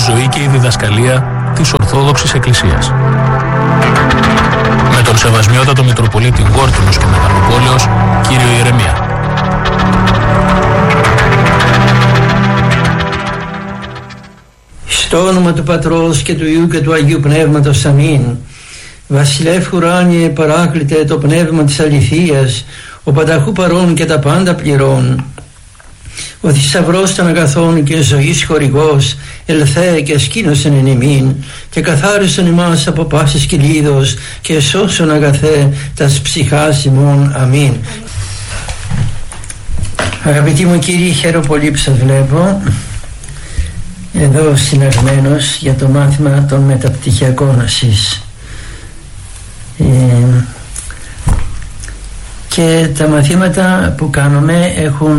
ζωή και η διδασκαλία της Ορθόδοξης Εκκλησίας. Με τον Σεβασμιότατο Μητροπολίτη Γόρτινος και Μεγαλοπόλεως, κύριο Ιερεμία. Στο όνομα του Πατρός και του Υιού και του Αγίου Πνεύματος, αμήν. Βασιλεύ ουράνιε, παράκλητε το πνεύμα της αληθείας, ο πανταχού παρών και τα πάντα πληρών. Ο θησαυρός των αγαθών και ζωής χορηγός, ελθέ και σκήνωσεν εν ημίν, και καθάρισον ημάς από πάσης κυλίδος, και σώσον αγαθέ τας ψυχάς ημών. Αμήν. Αγαπητοί μου κύριοι, χαίρομαι πολύ που σας βλέπω εδώ συναγμένος για το μάθημα των μεταπτυχιακών εσείς. Και τα μαθήματα που κάνουμε έχουν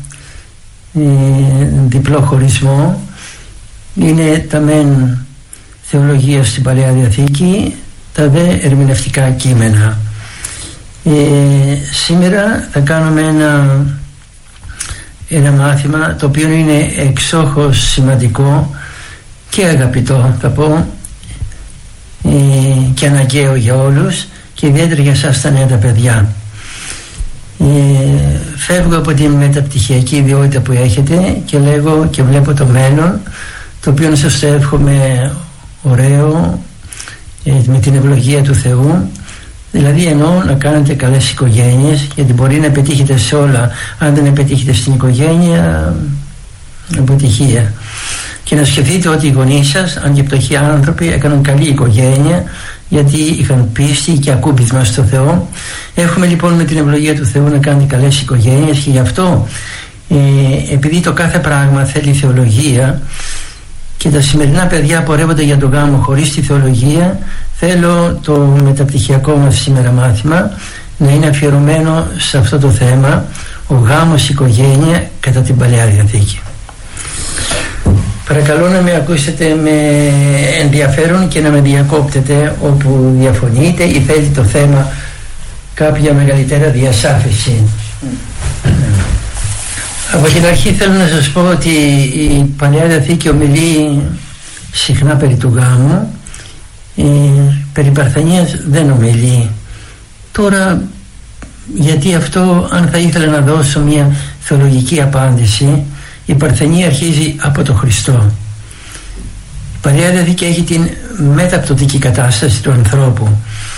διπλό χωρισμό. Είναι τα μεν θεολογία στην Παλαιά Διαθήκη, τα δε ερμηνευτικά κείμενα. Σήμερα θα κάνουμε ένα μάθημα το οποίο είναι εξόχως σημαντικό και αγαπητό, θα πω, και αναγκαίο για όλους και ιδιαίτερα για εσάς τα νέα τα παιδιά. Φεύγω από την μεταπτυχιακή ιδιότητα που έχετε και λέγω και βλέπω το μέλλον, το οποίο σας το εύχομαι ωραίο, με την ευλογία του Θεού. Δηλαδή εννοώ να κάνετε καλές οικογένειες, γιατί μπορεί να πετύχετε σε όλα. Αν δεν πετύχετε στην οικογένεια, αποτυχία. Και να σκεφτείτε ότι οι γονείς σας, αν και πτωχοί άνθρωποι, έκαναν καλή οικογένεια, γιατί είχαν πίστη και ακούμπισμα στο Θεό. Έχουμε λοιπόν με την ευλογία του Θεού να κάνετε καλές οικογένειες, και γι' αυτό επειδή το κάθε πράγμα θέλει θεολογία και τα σημερινά παιδιά πορεύονται για τον γάμο χωρίς τη θεολογία, θέλω το μεταπτυχιακό μας σήμερα μάθημα να είναι αφιερωμένο σε αυτό το θέμα, ο γάμος οικογένεια κατά την Παλαιά Διαθήκη. Παρακαλώ να με ακούσετε με ενδιαφέρον και να με διακόπτετε όπου διαφωνείτε ή θέλει το θέμα κάποια μεγαλύτερα διασάφηση. Από την αρχή θέλω να σας πω ότι η Παλαιά Διαθήκη ομιλεί συχνά περί του γάμου, περί παρθενίας δεν ομιλεί. Τώρα, γιατί αυτό, αν θα ήθελα να δώσω μια θεολογική απάντηση, η παρθενία αρχίζει από τον Χριστό. Η Παλαιά Διαθήκη έχει την μεταπτωτική κατάσταση του ανθρώπου,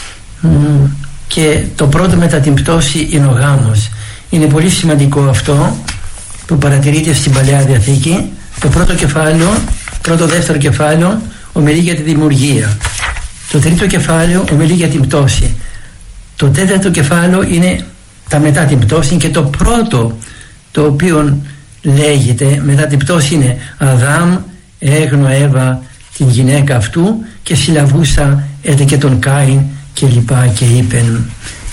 και το πρώτο μετά την πτώση είναι ο γάμος. Είναι πολύ σημαντικό αυτό που παρατηρείται στην Παλαιά Διαθήκη. Το πρώτο κεφάλαιο, δεύτερο κεφάλαιο ομιλεί για τη δημιουργία. Το τρίτο κεφάλαιο ομιλεί για την πτώση. Το τέταρτο κεφάλαιο είναι τα μετά την πτώση, και το πρώτο το οποίο λέγεται μετά την πτώση είναι Αδάμ έγνω Εύα την γυναίκα αυτού και συλλαβούσα έτε και τον Κάιν και λοιπά, και είπεν.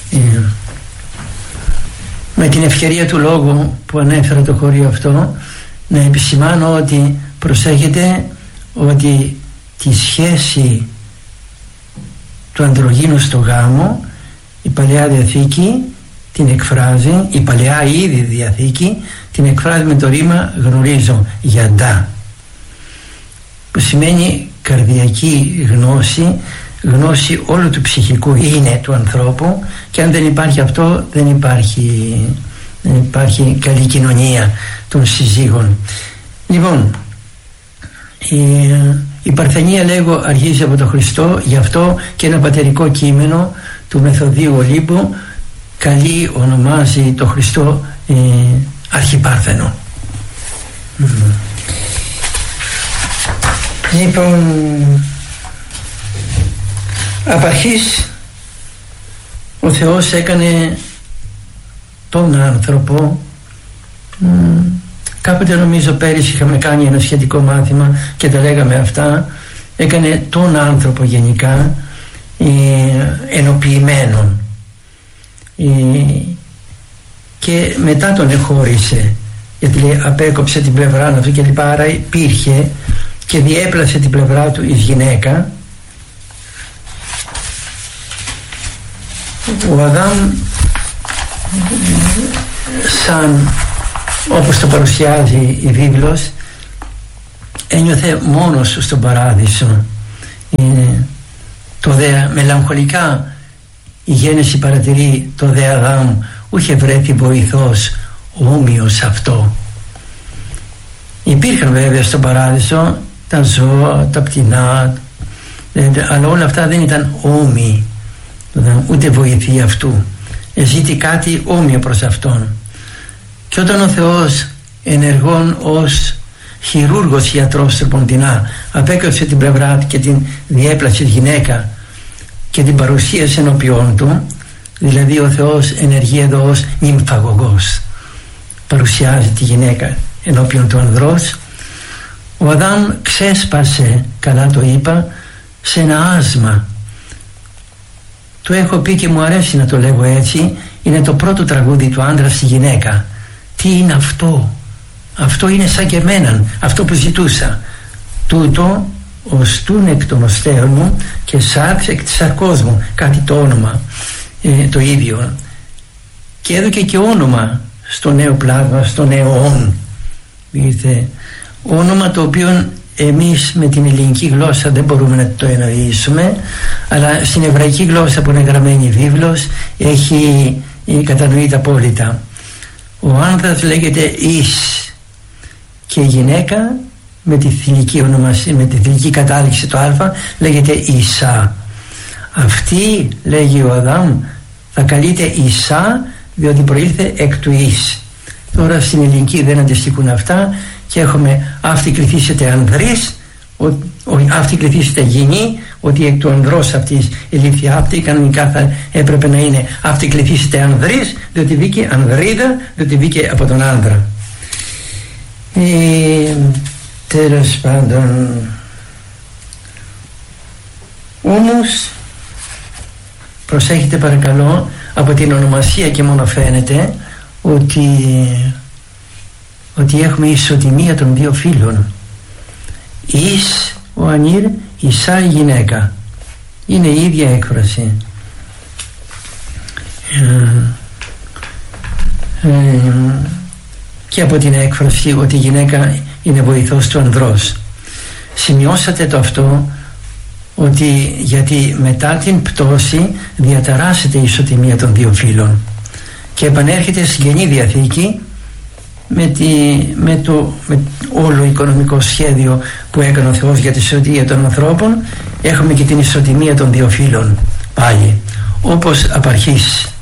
Με την ευκαιρία του λόγου που ανέφερα το χωρίο αυτό, να επισημάνω ότι προσέχετε ότι τη σχέση του ανδρογίνου στο γάμο η Παλαιά Διαθήκη την εκφράζει, η Παλαιά ήδη Διαθήκη την εκφράζει με το ρήμα γνωρίζω, γιαντά, που σημαίνει καρδιακή γνώση όλου του ψυχικού είναι του ανθρώπου, και αν δεν υπάρχει αυτό δεν υπάρχει καλή κοινωνία των συζύγων. Λοιπόν, η παρθενία λέγω αρχίζει από τον Χριστό, γι' αυτό και ένα πατερικό κείμενο του Μεθοδίου Ολύμπου καλή ονομάζει το Χριστό αρχιπάρθενο. Λοιπόν, απ' αρχής ο Θεός έκανε τον άνθρωπο. Κάποτε νομίζω πέρυσι είχαμε κάνει ένα σχετικό μάθημα και τα λέγαμε αυτά. Έκανε τον άνθρωπο γενικά ενοποιημένον, και μετά τον εχώρισε, γιατί λέει απέκοψε την πλευρά του και λοιπά, άρα υπήρχε και διέπλασε την πλευρά του εις γυναίκα. Ο Αδάμ, σαν όπως το παρουσιάζει η βίβλος, ένιωθε μόνος στον παράδεισο. Το δε μελαγχολικά η Γένεση παρατηρεί το δε Αδάμ ούχε βρέθη βοηθός όμοιος αυτό. Υπήρχαν βέβαια στον παράδεισο τα ζώα, τα πτηνά, αλλά όλα αυτά δεν ήταν όμοιοι, ούτε βοηθοί αυτού. Ζήτη κάτι όμοιο προς αυτόν. Και όταν ο Θεός ενεργών ως χειρούργος ιατρός τροποντινά απέκρουσε την πλευρά και την διέπλασε τη γυναίκα και την παρουσίασε ενώπιόν του, δηλαδή ο Θεός ενεργεί εδώ ως νυμφαγωγός, παρουσιάζει τη γυναίκα ενώπιον του ανδρός. Ο Αδάμ ξέσπασε, καλά το είπα, σε ένα άσμα. Το έχω πει και μου αρέσει να το λέγω έτσι, είναι το πρώτο τραγούδι του άντρα στη γυναίκα. Τι είναι αυτό? Αυτό είναι σαν και εμέναν, αυτό που ζητούσα. Τούτο οστούν εκ των οστέων μου και σάρξ εκ της σαρκός μου, κάτι το όνομα το ίδιο. Και έδωκε και όνομα στο νέο πλάσμα, στο νέο όν. Ήρθε όνομα το οποίο εμείς με την ελληνική γλώσσα δεν μπορούμε να το εννοήσουμε, αλλά στην εβραϊκή γλώσσα που είναι γραμμένη βίβλος έχει κατανοείται απόλυτα. Ο άνδρας λέγεται Ις και η γυναίκα με τη θηλυκή ονομασία, με τη θηλυκή κατάληξη το α λέγεται Ισά. Αυτή, λέγει ο Αδάμ, θα καλείται Ισά διότι προήλθε εκ του Ις. Τώρα στην ελληνική δεν αντιστοιχούν αυτά και έχουμε αυτή κληθήσετε ανδρής, αυτή κληθήσετε γυνή, ότι εκ του ανδρός αυτής ελήφθη αυτή, κανονικά θα έπρεπε να είναι αυτή κληθήσετε ανδρής, διότι βγήκε ανδρίδα, διότι βγήκε από τον άνδρα. Τέλος πάντων, όμως προσέχετε παρακαλώ, από την ονομασία και μόνο φαίνεται ότι έχουμε ισοτιμία των δύο φύλων. Ις ο ανήρ, Ισά η γυναίκα. Είναι η ίδια έκφραση. Και από την έκφραση ότι η γυναίκα είναι βοηθός του ανδρός. Σημειώσατε το αυτό, ότι γιατί μετά την πτώση διαταράσσεται η ισοτιμία των δύο φύλων και επανέρχεται στην Καινή Διαθήκη με όλο οικονομικό σχέδιο που έκανε ο Θεός για τη σωτηρία των ανθρώπων. Έχουμε και την ισοτιμία των δύο φύλων πάλι, όπως απ' αρχής